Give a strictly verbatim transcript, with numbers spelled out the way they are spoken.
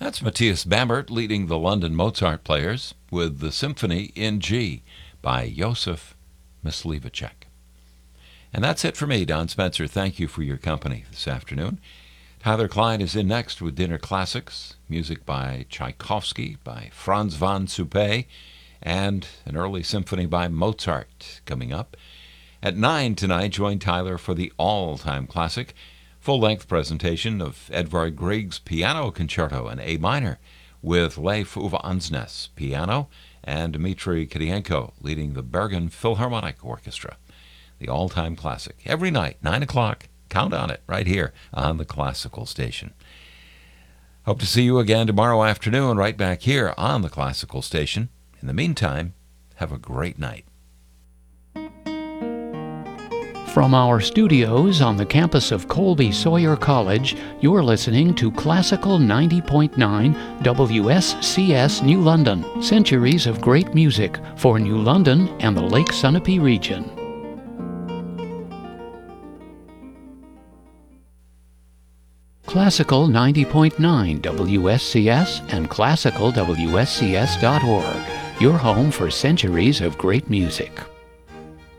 That's Matthias Bamert leading the London Mozart Players with the Symphony in G by Josef Myslivacek. And that's it for me, Don Spencer. Thank you for your company this afternoon. Tyler Klein is in next with Dinner Classics, music by Tchaikovsky, by Franz von Suppé, and an early symphony by Mozart coming up. At nine tonight, join Tyler for the all-time classic, full-length presentation of Edvard Grieg's Piano Concerto in A minor with Leif Ove Ansnes, piano, and Dmitry Kirienko leading the Bergen Philharmonic Orchestra. The all-time classic. Every night, nine o'clock, count on it, right here on the Classical Station. Hope to see you again tomorrow afternoon, right back here on the Classical Station. In the meantime, have a great night. From our studios on the campus of Colby Sawyer College, you're listening to Classical ninety point nine W S C S New London, centuries of great music for New London and the Lake Sunapee region. Classical ninety point nine W S C S and classical W S C S dot org, your home for centuries of great music.